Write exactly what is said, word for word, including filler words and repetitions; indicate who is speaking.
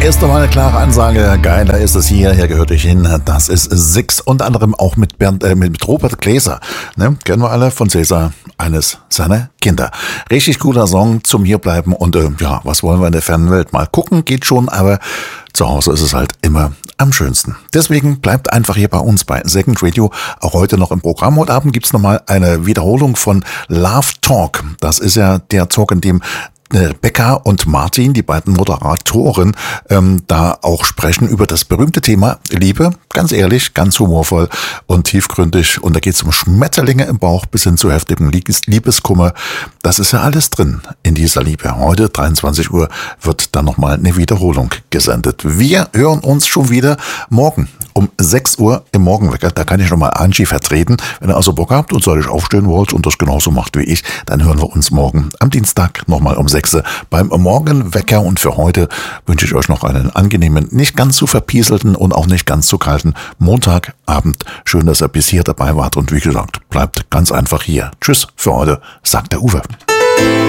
Speaker 1: ist doch mal eine klare Ansage. Geiler ist es hier, hier gehört ich hin. Das ist Six, unter anderem auch mit, Bernd, äh, mit Robert Gläser. Ne? Kennen wir alle von Cäsar, eines seiner Kinder. Richtig cooler Song zum Hierbleiben und äh, ja, was wollen wir in der fernen Welt? Mal gucken, geht schon, aber zu Hause ist es halt immer am schönsten. Deswegen bleibt einfach hier bei uns bei Second Radio, auch heute noch im Programm. Heute Abend gibt's nochmal eine Wiederholung von Love Talk. Das ist ja der Talk, in dem Becca und Martin, die beiden Moderatoren, ähm, da auch sprechen über das berühmte Thema Liebe. Ganz ehrlich, ganz humorvoll und tiefgründig. Und da geht es um Schmetterlinge im Bauch bis hin zu heftigem Liebeskummer. Das ist ja alles drin in dieser Liebe. Heute, dreiundzwanzig Uhr, wird dann nochmal eine Wiederholung gesendet. Wir hören uns schon wieder morgen um sechs Uhr im Morgenwecker. Da kann ich nochmal Angie vertreten. Wenn ihr also Bock habt und soll ich aufstehen wollt und das genauso macht wie ich, dann hören wir uns morgen am Dienstag nochmal um sechs Uhr beim Morgenwecker. Und für heute wünsche ich euch noch einen angenehmen, nicht ganz so verpieselten und auch nicht ganz so kalten Montagabend. Schön, dass ihr bis hier dabei wart und wie gesagt, bleibt ganz einfach hier. Tschüss für heute, sagt der Uwe.